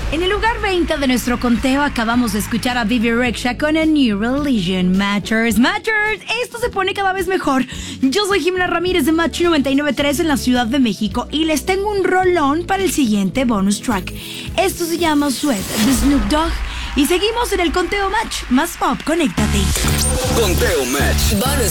En el lugar 20 de nuestro conteo acabamos de escuchar a Bebe Rexha con A New Religion. Matchers, esto se pone cada vez mejor. Yo soy Jimena Ramírez de Match 99.3 en la Ciudad de México y les tengo un rolón para el siguiente bonus track. Esto se llama Sweat de Snoop Dogg y seguimos en el conteo Match. Más pop, conéctate. Conteo Match. Bonus